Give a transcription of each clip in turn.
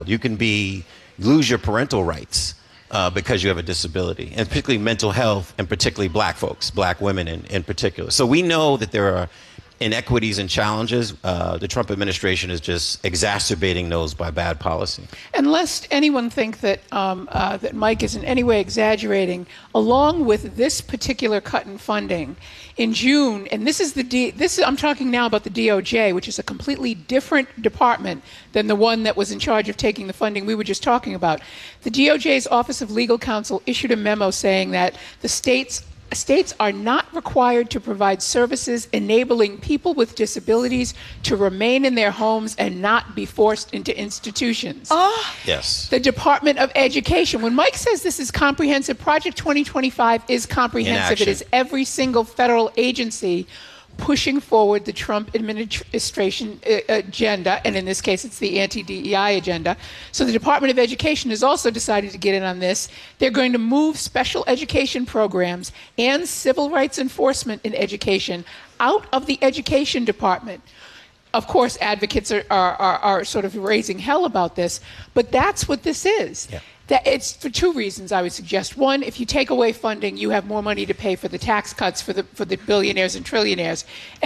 You can lose your parental rights because you have a disability, and particularly mental health, and particularly black folks, black women in particular. So we know that there are inequities and challenges. The Trump administration is just exacerbating those by bad policy. And lest anyone think that that Mike is in any way exaggerating, along with this particular cut in funding, in June, and I'm talking now about the DOJ, which is a completely different department than the one that was in charge of taking the funding we were just talking about. The DOJ's Office of Legal Counsel issued a memo saying that the states are not required to provide services enabling people with disabilities to remain in their homes and not be forced into institutions. Yes. The Department of Education. When Mike says this is comprehensive, Project 2025 is comprehensive. It is every single federal agency pushing forward the Trump administration agenda, and in this case, it's the anti-DEI agenda. So the Department of Education has also decided to get in on this. They're going to move special education programs and civil rights enforcement in education out of the education department. Of course, advocates are sort of raising hell about this, but that's what this is. Yeah. That it's for two reasons, I would suggest. One, if you take away funding, you have more money to pay for the tax cuts for the billionaires and trillionaires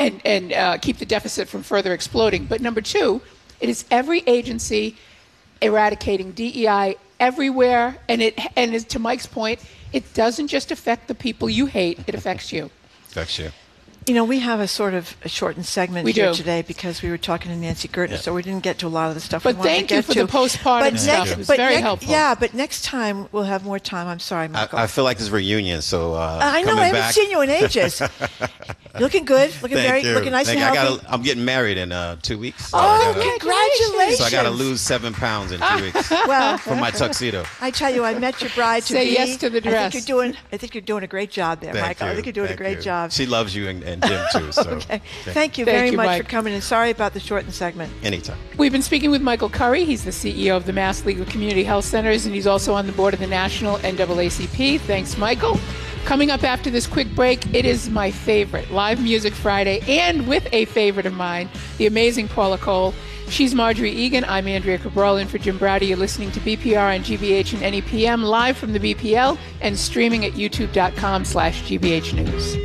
and keep the deficit from further exploding. But number two, it is every agency eradicating DEI everywhere. And to Mike's point, it doesn't just affect the people you hate, it affects you. Affects you. You know, we have a sort of a shortened segment here today because we were talking to Nancy Gertner, so we didn't get to a lot of the stuff we wanted to get to. But thank you for the postpartum stuff. It was very helpful. Yeah, but next time we'll have more time. I'm sorry, Michael. I feel like it's a reunion, so I know, I haven't seen you in ages. Looking good, looking nice and healthy. I'm getting married in 2 weeks. So congratulations! So I got to lose 7 pounds in 2 weeks. Well, for my tuxedo. I tell you, I met your bride to be. Say yes to the dress. I think you're doing a great job there, Michael. I think you're doing a great job. She loves you and Jim too. So. Okay. Thank you very much Mike. for coming, and sorry about the shortened segment. Anytime. We've been speaking with Michael Curry. He's the CEO of the Mass League of Community Health Centers, and he's also on the board of the National NAACP. Thanks, Michael. Coming up after this quick break, it is my favorite, Live Music Friday, and with a favorite of mine, the amazing Paula Cole. She's Marjorie Egan. I'm Andrea Cabral in for Jim Browdy. You're listening to BPR on GBH and NEPM, live from the BPL and streaming at youtube.com/GBH News.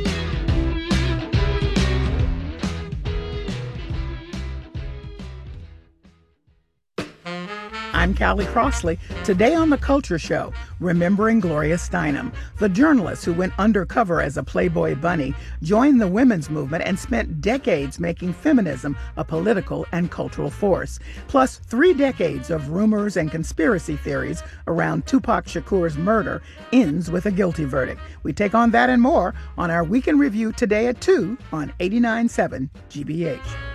I'm Callie Crossley. Today on The Culture Show, remembering Gloria Steinem, the journalist who went undercover as a Playboy bunny, joined the women's movement, and spent decades making feminism a political and cultural force. Plus, 3 decades of rumors and conspiracy theories around Tupac Shakur's murder ends with a guilty verdict. We take on that and more on our Weekend Review today at 2 on 89.7 GBH.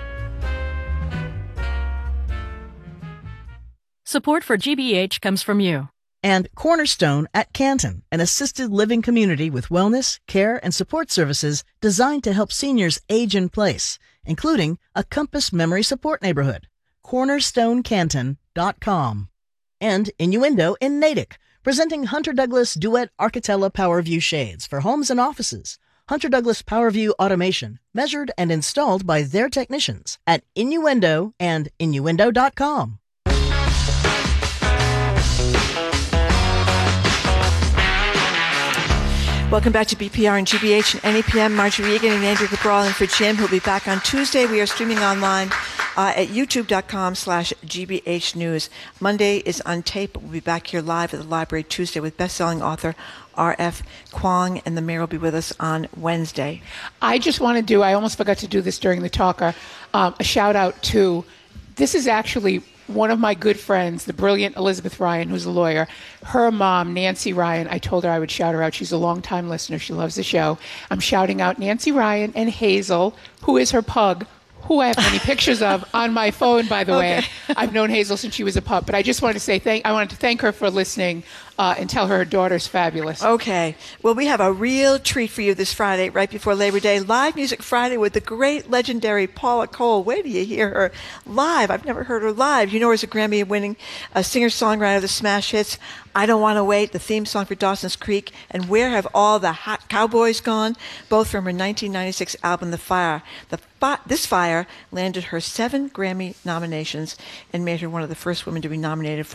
Support for GBH comes from you. And Cornerstone at Canton, an assisted living community with wellness, care, and support services designed to help seniors age in place, including a Compass Memory Support Neighborhood. CornerstoneCanton.com. And Innuendo in Natick, presenting Hunter Douglas Duet Architella PowerView shades for homes and offices. Hunter Douglas PowerView automation, measured and installed by their technicians at Innuendo and Innuendo.com. Welcome back to BPR and GBH and NEPM. Marjorie Egan and Andrew Cabral in for Jim, who'll be back on Tuesday. We are streaming online at youtube.com/GBH News. Monday is on tape, but we'll be back here live at the library Tuesday with best-selling author R.F. Kuang, and the mayor will be with us on Wednesday. I just want to do, I almost forgot to do this during the talker, a shout-out to, this is actually one of my good friends, the brilliant Elizabeth Ryan, who's a lawyer. Her mom, Nancy Ryan, I told her I would shout her out. She's a longtime listener. She loves the show. I'm shouting out Nancy Ryan and Hazel, who is her pug, who I have many pictures of on my phone, by the way. I've known Hazel since she was a pup. But I just wanted to say I wanted to thank her for listening and tell her daughter's fabulous. Okay. Well, we have a real treat for you this Friday, right before Labor Day. Live Music Friday with the great, legendary Paula Cole. Where do you hear her live? I've never heard her live. You know her as a Grammy-winning singer-songwriter of the smash hits I Don't Want to Wait, the theme song for Dawson's Creek, and Where Have All the Hot Cowboys Gone, both from her 1996 album, The This fire landed her 7 Grammy nominations and made her one of the first women to be nominated